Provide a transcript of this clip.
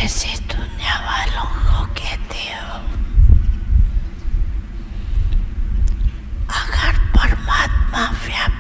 कैसे दुनिया वालों को कहते हो? अगर परमात्मा व्यापक